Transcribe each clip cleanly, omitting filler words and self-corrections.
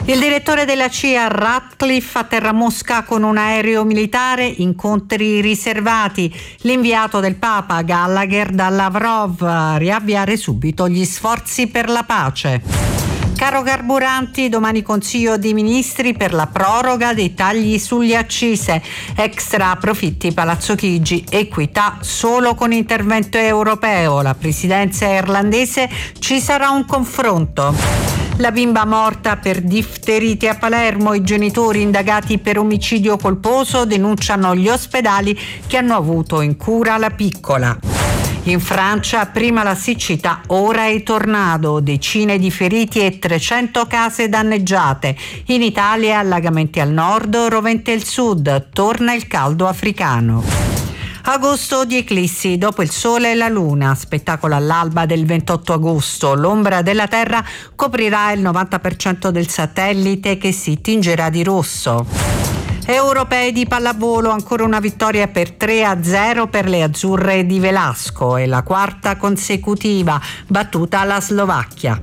Il direttore della CIA Ratcliffe atterra a Mosca con un aereo militare, incontri riservati. L'inviato del Papa Gallagher da Lavrov a riavviare subito gli sforzi per la pace. Caro carburanti, domani Consiglio dei Ministri per la proroga dei tagli sugli accise. Extra profitti Palazzo Chigi, equità solo con intervento europeo. La presidenza irlandese, ci sarà un confronto. La bimba morta per difterite a Palermo, i genitori indagati per omicidio colposo denunciano gli ospedali che hanno avuto in cura la piccola. In Francia prima la siccità, ora il tornado, decine di feriti e 300 case danneggiate. In Italia allagamenti al nord, rovente al sud, torna il caldo africano. Agosto di eclissi, dopo il sole e la luna, spettacolo all'alba del 28 agosto. L'ombra della Terra coprirà il 90% del satellite che si tingerà di rosso. Europei di pallavolo, ancora una vittoria per 3-0 per le azzurre di Velasco e la quarta consecutiva, battuta alla Slovacchia.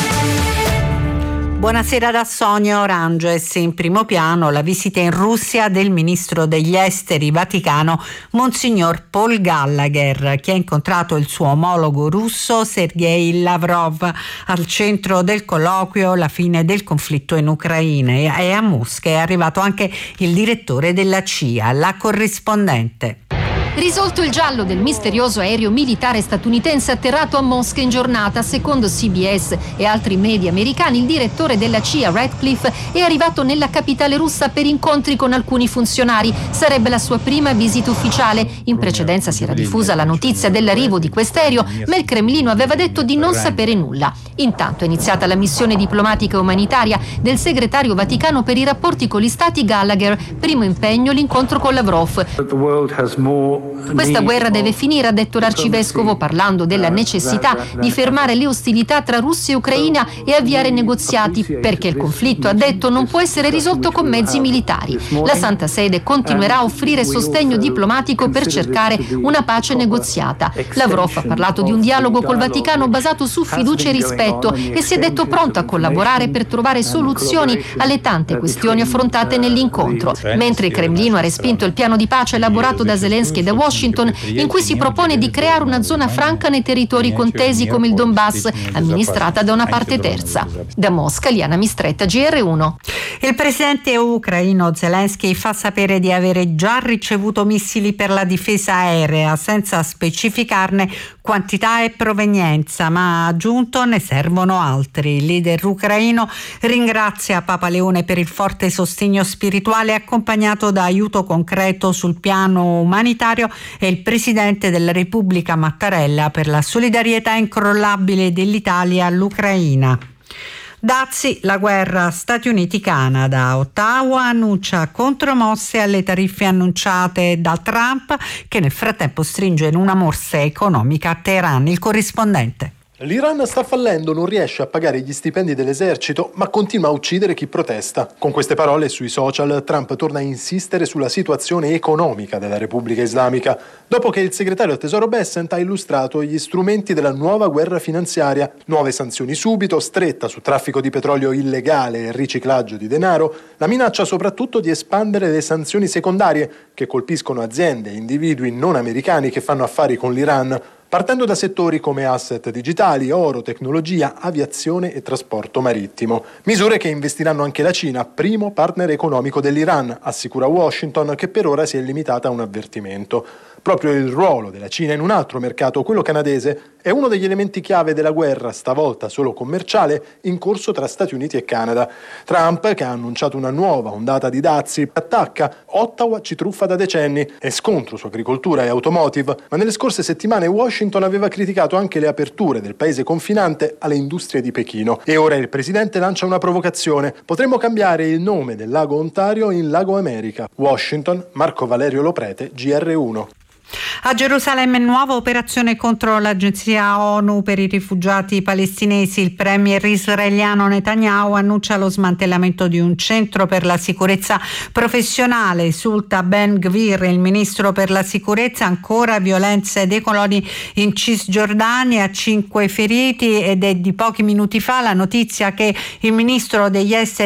Buonasera da Sonia Oranges. In primo piano la visita in Russia del ministro degli esteri Vaticano Monsignor Paul Gallagher, che ha incontrato il suo omologo russo Sergei Lavrov. Al centro del colloquio la fine del conflitto in Ucraina, e a Mosca è arrivato anche il direttore della CIA, la corrispondente. Risolto il giallo del misterioso aereo militare statunitense atterrato a Mosca in giornata, secondo CBS e altri media americani, il direttore della CIA Ratcliffe è arrivato nella capitale russa per incontri con alcuni funzionari. Sarebbe la sua prima visita ufficiale. In precedenza si era diffusa la notizia dell'arrivo di quest'aereo, ma il Cremlino aveva detto di non sapere nulla. Intanto è iniziata la missione diplomatica e umanitaria del segretario Vaticano per i rapporti con gli stati Gallagher. Primo impegno l'incontro con Lavrov. Questa guerra deve finire, ha detto l'arcivescovo, parlando della necessità di fermare le ostilità tra Russia e Ucraina e avviare negoziati, perché il conflitto, ha detto, non può essere risolto con mezzi militari. La Santa Sede continuerà a offrire sostegno diplomatico per cercare una pace negoziata. Lavrov ha parlato di un dialogo col Vaticano basato su fiducia e rispetto e si è detto pronto a collaborare per trovare soluzioni alle tante questioni affrontate nell'incontro, mentre il Cremlino ha respinto il piano di pace elaborato da Zelensky e da Washington, in cui si propone di creare una zona franca nei territori contesi come il Donbass, amministrata da una parte terza. Da Mosca, Liana Mistretta, GR1. Il presidente ucraino Zelensky fa sapere di avere già ricevuto missili per la difesa aerea, senza specificarne quantità e provenienza, ma ha aggiunto ne servono altri. Il leader ucraino ringrazia Papa Leone per il forte sostegno spirituale accompagnato da aiuto concreto sul piano umanitario e il presidente della Repubblica Mattarella per la solidarietà incrollabile dell'Italia all'Ucraina. Dazi, la guerra Stati Uniti-Canada. Ottawa annuncia contromosse alle tariffe annunciate da Trump, che nel frattempo stringe in una morsa economica a Teheran. Il corrispondente. L'Iran sta fallendo, non riesce a pagare gli stipendi dell'esercito, ma continua a uccidere chi protesta. Con queste parole sui social, Trump torna a insistere sulla situazione economica della Repubblica Islamica, dopo che il segretario al Tesoro Bessent ha illustrato gli strumenti della nuova guerra finanziaria. Nuove sanzioni subito, stretta su traffico di petrolio illegale e riciclaggio di denaro, la minaccia soprattutto di espandere le sanzioni secondarie, che colpiscono aziende e individui non americani che fanno affari con l'Iran, partendo da settori come asset digitali, oro, tecnologia, aviazione e trasporto marittimo. Misure che investiranno anche la Cina, primo partner economico dell'Iran, assicura Washington, che per ora si è limitata a un avvertimento. Proprio il ruolo della Cina in un altro mercato, quello canadese, è uno degli elementi chiave della guerra, stavolta solo commerciale, in corso tra Stati Uniti e Canada. Trump, che ha annunciato una nuova ondata di dazi, attacca Ottawa ci truffa da decenni, è scontro su agricoltura e automotive, ma nelle scorse settimane Washington aveva criticato anche le aperture del paese confinante alle industrie di Pechino. E ora il presidente lancia una provocazione: potremmo cambiare il nome del lago Ontario in Lago America. Washington, Marco Valerio Loprete, GR1. A Gerusalemme nuova operazione contro l'agenzia ONU per i rifugiati palestinesi. Il premier israeliano Netanyahu annuncia lo smantellamento di un centro per la sicurezza professionale. Esulta Ben Gvir, il ministro per la sicurezza. Ancora violenze dei coloni in Cisgiordania, 5 feriti, ed è di pochi minuti fa la notizia che il ministro degli esteri